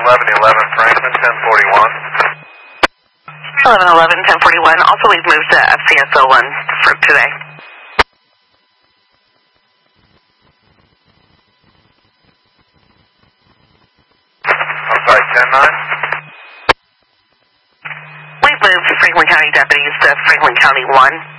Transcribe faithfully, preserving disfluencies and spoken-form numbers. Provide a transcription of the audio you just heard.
eleven eleven Franklin, ten forty-one. eleven eleven, ten forty-one. Also, we've moved to F C S O one for today. I'm sorry, ten nine? We've moved Franklin County deputies to Franklin County one.